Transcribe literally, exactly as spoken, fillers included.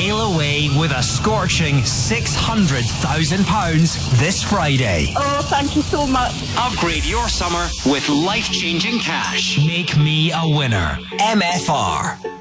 sail away with a scorching six hundred thousand pounds this Friday. Oh, thank you so much. Upgrade your summer with life-changing cash. Make me a winner. M F R.